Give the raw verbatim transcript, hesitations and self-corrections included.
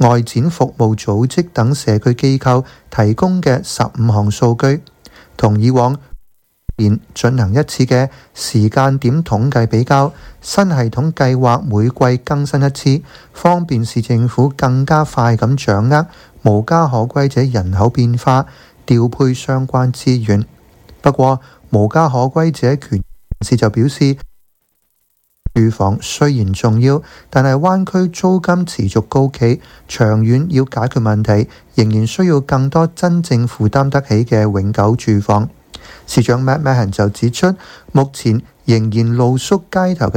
外展服務組織等社區機構提供嘅十五項數據，同以往年進行一次嘅時間點統計比較，新系統計劃每季更新一次，方便市政府更加快咁掌握無家可歸者人口變化，調配相關資源。不過，無家可歸者權人士就表示，住房雖然重要，但係灣區租金持續高企，長遠要解決問題，仍然需要更多真正負擔得起嘅永久住房。市長 Matt Mahan 就指出，目前仍然露宿街頭嘅